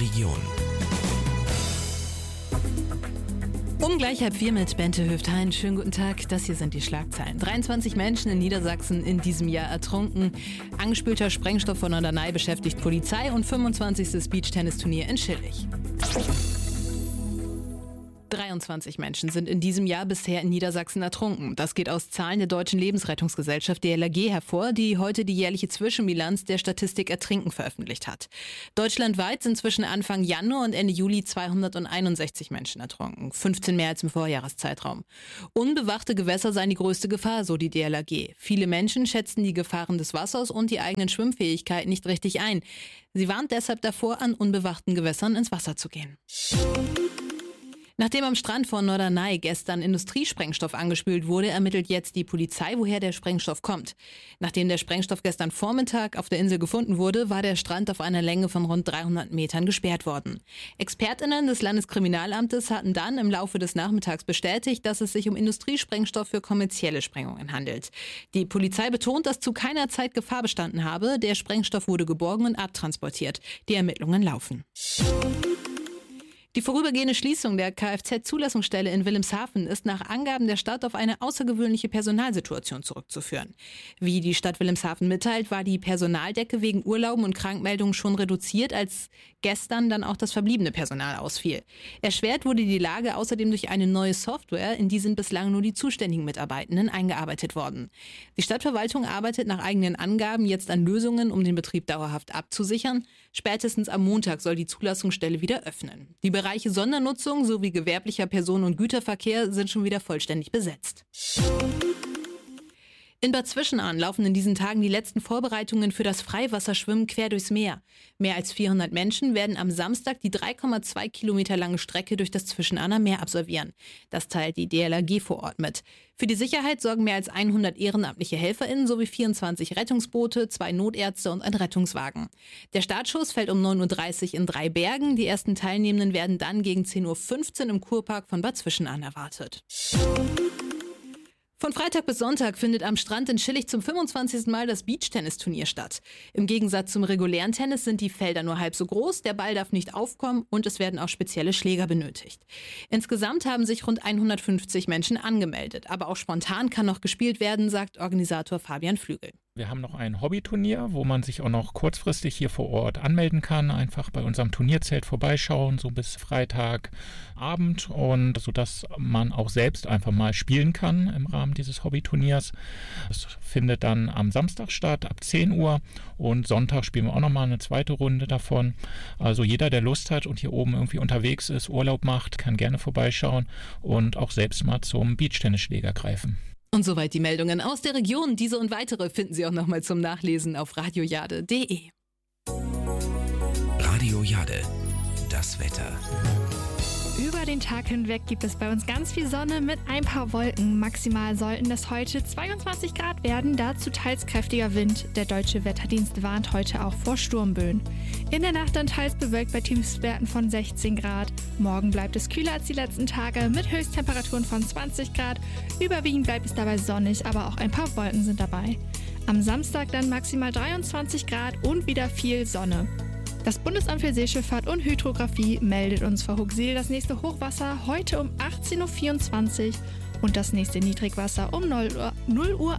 Region. Um gleich 3:30 mit Bente Höft-Hein. Schönen guten Tag, das hier sind die Schlagzeilen. 23 Menschen in Niedersachsen in diesem Jahr ertrunken. Angespülter Sprengstoff von Norderney beschäftigt Polizei und 25. Beachtennisturnier in Schillig. 23 Menschen sind in diesem Jahr bisher in Niedersachsen ertrunken. Das geht aus Zahlen der Deutschen Lebensrettungsgesellschaft DLRG hervor, die heute die jährliche Zwischenbilanz der Statistik Ertrinken veröffentlicht hat. Deutschlandweit sind zwischen Anfang Januar und Ende Juli 261 Menschen ertrunken, 15 mehr als im Vorjahreszeitraum. Unbewachte Gewässer seien die größte Gefahr, so die DLRG. Viele Menschen schätzen die Gefahren des Wassers und die eigenen Schwimmfähigkeit nicht richtig ein. Sie warnt deshalb davor, an unbewachten Gewässern ins Wasser zu gehen. Nachdem am Strand von Norderney gestern Industriesprengstoff angespült wurde, ermittelt jetzt die Polizei, woher der Sprengstoff kommt. Nachdem der Sprengstoff gestern Vormittag auf der Insel gefunden wurde, war der Strand auf einer Länge von rund 300 Metern gesperrt worden. ExpertInnen des Landeskriminalamtes hatten dann im Laufe des Nachmittags bestätigt, dass es sich um Industriesprengstoff für kommerzielle Sprengungen handelt. Die Polizei betont, dass zu keiner Zeit Gefahr bestanden habe. Der Sprengstoff wurde geborgen und abtransportiert. Die Ermittlungen laufen. Die vorübergehende Schließung der Kfz-Zulassungsstelle in Wilhelmshaven ist nach Angaben der Stadt auf eine außergewöhnliche Personalsituation zurückzuführen. Wie die Stadt Wilhelmshaven mitteilt, war die Personaldecke wegen Urlauben und Krankmeldungen schon reduziert, als gestern dann auch das verbliebene Personal ausfiel. Erschwert wurde die Lage außerdem durch eine neue Software, in die sind bislang nur die zuständigen Mitarbeitenden eingearbeitet worden. Die Stadtverwaltung arbeitet nach eigenen Angaben jetzt an Lösungen, um den Betrieb dauerhaft abzusichern. Spätestens am Montag soll die Zulassungsstelle wieder öffnen. Die Bereiche Sondernutzung sowie gewerblicher Personen- und Güterverkehr sind schon wieder vollständig besetzt. In Bad Zwischenahn laufen in diesen Tagen die letzten Vorbereitungen für das Freiwasserschwimmen quer durchs Meer. Mehr als 400 Menschen werden am Samstag die 3,2 Kilometer lange Strecke durch das Zwischenahner Meer absolvieren. Das teilt die DLRG vor Ort mit. Für die Sicherheit sorgen mehr als 100 ehrenamtliche HelferInnen sowie 24 Rettungsboote, 2 Notärzte und ein Rettungswagen. Der Startschuss fällt um 9:30 Uhr in 3 Bergen. Die ersten Teilnehmenden werden dann gegen 10:15 Uhr im Kurpark von Bad Zwischenahn erwartet. Von Freitag bis Sonntag findet am Strand in Schillig zum 25. Mal das Beachtennisturnier statt. Im Gegensatz zum regulären Tennis sind die Felder nur halb so groß, der Ball darf nicht aufkommen und es werden auch spezielle Schläger benötigt. Insgesamt haben sich rund 150 Menschen angemeldet, aber auch spontan kann noch gespielt werden, sagt Organisator Fabian Flügel. Wir haben noch ein Hobbyturnier, wo man sich auch noch kurzfristig hier vor Ort anmelden kann. Einfach bei unserem Turnierzelt vorbeischauen, so bis Freitagabend, und sodass man auch selbst einfach mal spielen kann im Rahmen dieses Hobbyturniers. Das findet dann am Samstag statt, ab 10 Uhr, und Sonntag spielen wir auch nochmal eine zweite Runde davon. Also jeder, der Lust hat und hier oben irgendwie unterwegs ist, Urlaub macht, kann gerne vorbeischauen und auch selbst mal zum Beachtennisschläger greifen. Und soweit die Meldungen aus der Region. Diese und weitere finden Sie auch nochmal zum Nachlesen auf radiojade.de. Radio Jade, das Wetter. Über den Tag hinweg gibt es bei uns ganz viel Sonne mit ein paar Wolken. Maximal sollten es heute 22 Grad werden, dazu teils kräftiger Wind. Der Deutsche Wetterdienst warnt heute auch vor Sturmböen. In der Nacht dann teils bewölkt bei Tiefstwerten von 16 Grad. Morgen bleibt es kühler als die letzten Tage mit Höchsttemperaturen von 20 Grad. Überwiegend bleibt es dabei sonnig, aber auch ein paar Wolken sind dabei. Am Samstag dann maximal 23 Grad und wieder viel Sonne. Das Bundesamt für Seeschifffahrt und Hydrographie meldet uns vor Huxil das nächste Hochwasser heute um 18:24 Uhr und das nächste Niedrigwasser um 0:41 Uhr.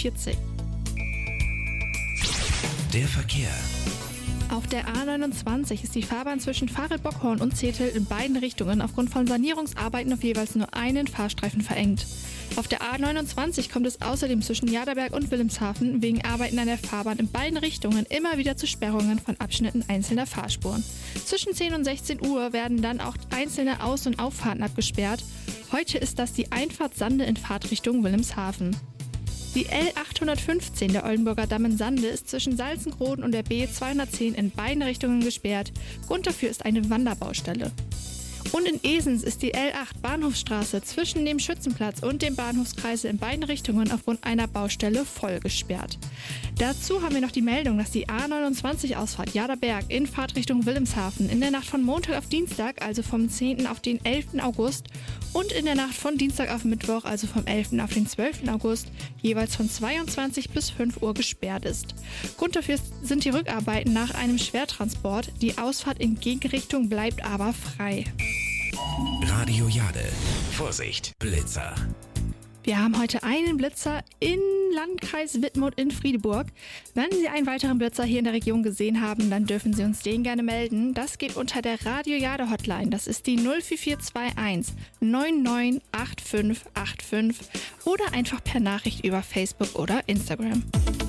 Der Verkehr. Auf der A29 ist die Fahrbahn zwischen Fahrrad-Bockhorn und Zetel in beiden Richtungen aufgrund von Sanierungsarbeiten auf jeweils nur einen Fahrstreifen verengt. Auf der A29 kommt es außerdem zwischen Jaderberg und Wilhelmshaven wegen Arbeiten an der Fahrbahn in beiden Richtungen immer wieder zu Sperrungen von Abschnitten einzelner Fahrspuren. Zwischen 10 und 16 Uhr werden dann auch einzelne Aus- und Auffahrten abgesperrt. Heute ist das die Einfahrt Sande in Fahrtrichtung Wilhelmshaven. Die L815 der Oldenburger Damm in Sande ist zwischen Salzengroden und der B210 in beiden Richtungen gesperrt. Grund dafür ist eine Wanderbaustelle. Und in Esens ist die L8 Bahnhofsstraße zwischen dem Schützenplatz und dem Bahnhofskreisel in beiden Richtungen aufgrund einer Baustelle voll gesperrt. Dazu haben wir noch die Meldung, dass die A29-Ausfahrt Jaderberg in Fahrtrichtung Wilhelmshaven in der Nacht von Montag auf Dienstag, also vom 10. auf den 11. August und in der Nacht von Dienstag auf Mittwoch, also vom 11. auf den 12. August, jeweils von 22 bis 5 Uhr gesperrt ist. Grund dafür sind die Rückarbeiten nach einem Schwertransport. Die Ausfahrt in Gegenrichtung bleibt aber frei. Radio Jade. Vorsicht, Blitzer. Wir haben heute einen Blitzer im Landkreis Wittmund in Friedeburg. Wenn Sie einen weiteren Blitzer hier in der Region gesehen haben, dann dürfen Sie uns den gerne melden. Das geht unter der Radio Jade Hotline. Das ist die 04421 998585 oder einfach per Nachricht über Facebook oder Instagram.